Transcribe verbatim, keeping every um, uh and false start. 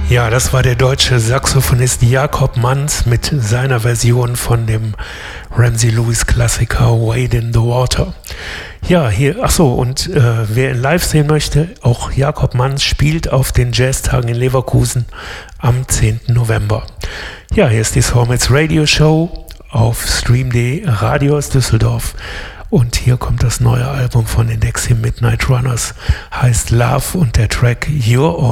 Ja, das war der deutsche Saxophonist Jakob Manz mit seiner Version von dem Ramsey Lewis Klassiker Wade in the Water. Ja, hier, ach so, und äh, wer ihn live sehen möchte, auch Jakob Manz spielt auf den Jazztagen in Leverkusen am zehnten November. Ja, hier ist die Soulmates Radio Show auf stream punkt de, Radio aus Düsseldorf. Und hier kommt das neue Album von Indexing Midnight Runners, heißt Love und der Track You're All